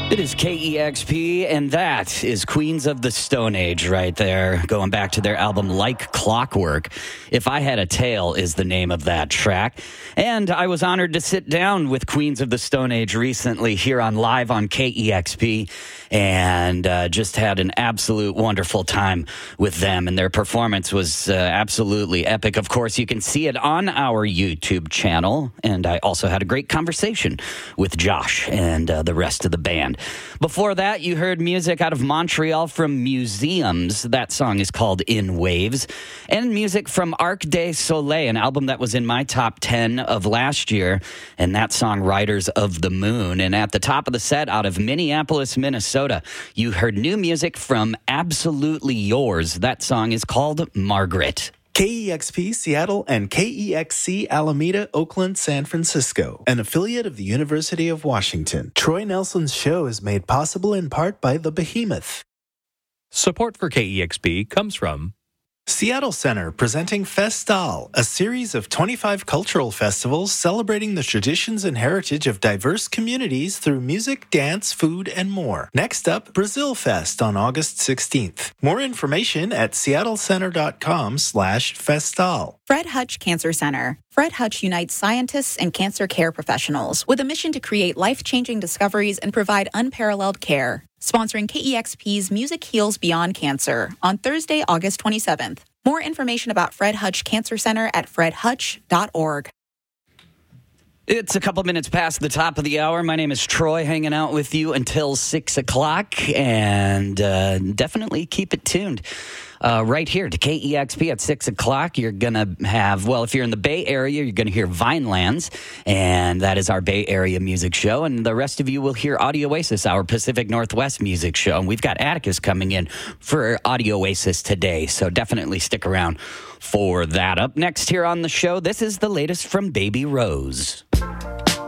It is KEXP, and that is Queens of the Stone Age right there, going back to their album Like Clockwork. If I Had a Tale is the name of that track. And I was honored to sit down with Queens of the Stone Age recently here on Live on KEXP, and just had an absolute wonderful time with them, and their performance was absolutely epic. Of course, you can see it on our YouTube channel, and I also had a great conversation with Josh and the rest of the band. Before that, you heard music out of Montreal from Museums. That song is called In Waves. And music from Arc de Soleil, an album that was in my top 10 of last year, and that song, Riders of the Moon. And at the top of the set, out of Minneapolis, Minnesota, you heard new music from Absolutely Yours. That song is called Margaret. KEXP Seattle and KEXC Alameda, Oakland, San Francisco, an affiliate of the University of Washington. Troy Nelson's show is made possible in part by The Behemoth. Support for KEXP comes from Seattle Center presenting Festal, a series of 25 cultural festivals celebrating the traditions and heritage of diverse communities through music, dance, food, and more. Next up, Brazil Fest on August 16th. More information at seattlecenter.com/festal. Fred Hutch Cancer Center. Fred Hutch unites scientists and cancer care professionals with a mission to create life-changing discoveries and provide unparalleled care. Sponsoring KEXP's Music Heals Beyond Cancer on Thursday, August 27th. More information about Fred Hutch Cancer Center at fredhutch.org. It's a couple minutes past the top of the hour. My name is Troy, hanging out with you until 6 o'clock, and definitely keep it tuned. Right here to KEXP at 6 o'clock, you're going to have, well, if you're in the Bay Area, you're going to hear Vinelands, and that is our Bay Area music show. And the rest of you will hear Audio Oasis, our Pacific Northwest music show. And we've got Atticus coming in for Audio Oasis today, so definitely stick around for that. Up next here on the show, this is the latest from Baby Rose.